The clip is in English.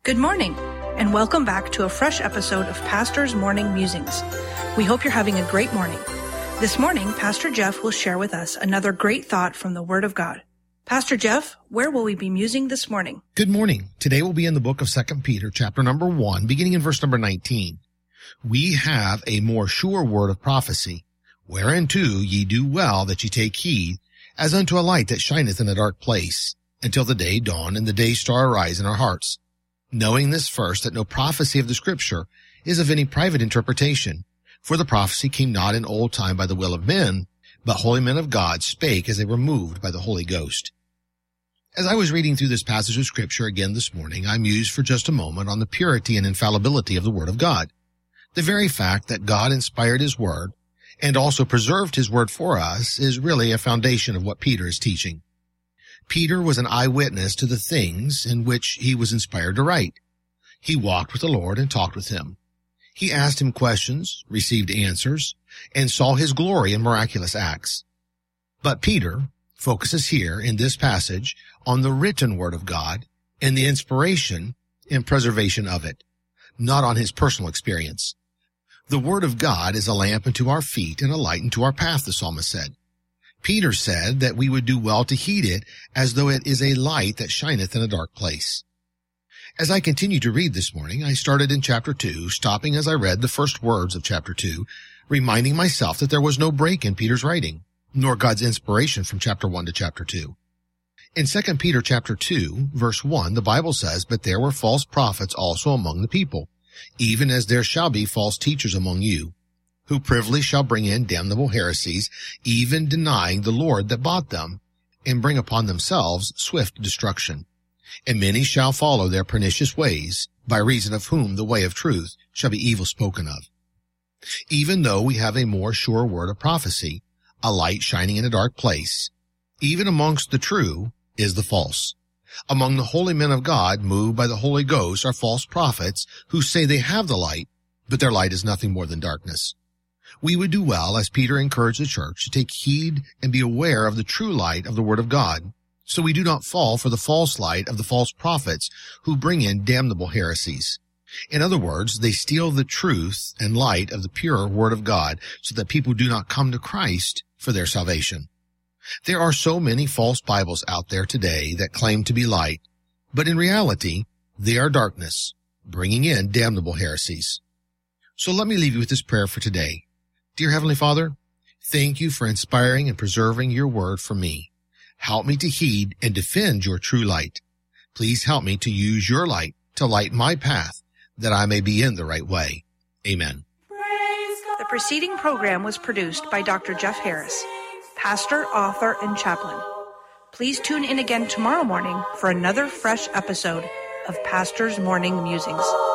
Good morning, and welcome back to a fresh episode of Pastor's Morning Musings. We hope you're having a great morning. This morning, Pastor Jeff will share with us another great thought from the Word of God. Pastor Jeff, where will we be musing this morning? Good morning. Today we'll be in the book of 2 Peter, chapter number 1, beginning in verse number 19. We have a more sure word of prophecy, whereunto ye do well that ye take heed, as unto a light that shineth in a dark place, until the day dawn and the day star arise in our hearts. Knowing this first, that no prophecy of the Scripture is of any private interpretation. For the prophecy came not in old time by the will of men, but holy men of God spake as they were moved by the Holy Ghost. As I was reading through this passage of Scripture again this morning, I mused for just a moment on the purity and infallibility of the Word of God. The very fact that God inspired His Word and also preserved His Word for us is really a foundation of what Peter is teaching. Peter was an eyewitness to the things in which he was inspired to write. He walked with the Lord and talked with Him. He asked Him questions, received answers, and saw His glory in miraculous acts. But Peter focuses here in this passage on the written Word of God and the inspiration and preservation of it, not on his personal experience. The Word of God is a lamp unto our feet and a light unto our path, the psalmist said. Peter said that we would do well to heed it as though it is a light that shineth in a dark place. As I continued to read this morning, I started in chapter 2, stopping as I read the first words of chapter 2, reminding myself that there was no break in Peter's writing, nor God's inspiration from chapter 1 to chapter 2. In 2 Peter chapter 2, verse 1, the Bible says, "But there were false prophets also among the people, even as there shall be false teachers among you, who privily shall bring in damnable heresies, even denying the Lord that bought them, and bring upon themselves swift destruction. And many shall follow their pernicious ways, by reason of whom the way of truth shall be evil spoken of." Even though we have a more sure word of prophecy, a light shining in a dark place, even amongst the true is the false. Among the holy men of God, moved by the Holy Ghost, are false prophets who say they have the light, but their light is nothing more than darkness. We would do well, as Peter encouraged the church, to take heed and be aware of the true light of the Word of God, so we do not fall for the false light of the false prophets who bring in damnable heresies. In other words, they steal the truth and light of the pure Word of God so that people do not come to Christ for their salvation. There are so many false Bibles out there today that claim to be light, but in reality, they are darkness, bringing in damnable heresies. So let me leave you with this prayer for today. Dear Heavenly Father, thank you for inspiring and preserving your word for me. Help me to heed and defend your true light. Please help me to use your light to light my path, that I may be in the right way. Amen. The preceding program was produced by Dr. Jeff Harris, pastor, author, and chaplain. Please tune in again tomorrow morning for another fresh episode of Pastor's Morning Musings.